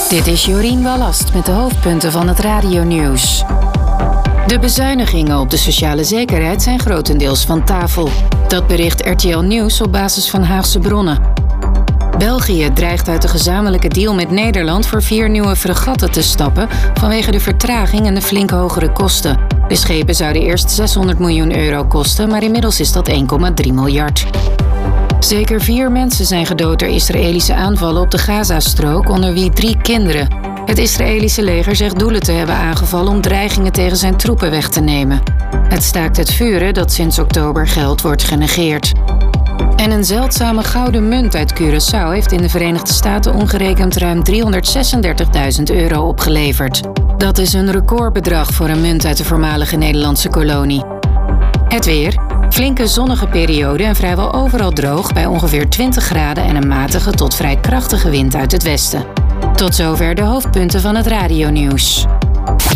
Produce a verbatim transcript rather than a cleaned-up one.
Dit is Jorien Wallast met de hoofdpunten van het radionieuws. De bezuinigingen op de sociale zekerheid zijn grotendeels van tafel. Dat bericht R T L Nieuws op basis van Haagse bronnen. België dreigt uit de gezamenlijke deal met Nederland voor vier nieuwe fregatten te stappen vanwege de vertraging en de flink hogere kosten. De schepen zouden eerst zeshonderd miljoen euro kosten, maar inmiddels is dat één komma drie miljard. Zeker vier mensen zijn gedood door Israëlische aanvallen op de Gazastrook, onder wie drie kinderen. Het Israëlische leger zegt doelen te hebben aangevallen om dreigingen tegen zijn troepen weg te nemen. Het staakt het vuren dat sinds oktober geld wordt genegeerd. En een zeldzame gouden munt uit Curaçao heeft in de Verenigde Staten omgerekend ruim driehonderdzesendertigduizend euro opgeleverd. Dat is een recordbedrag voor een munt uit de voormalige Nederlandse kolonie. Het weer. Flinke zonnige periode en vrijwel overal droog bij ongeveer twintig graden en een matige tot vrij krachtige wind uit het westen. Tot zover de hoofdpunten van het radionieuws.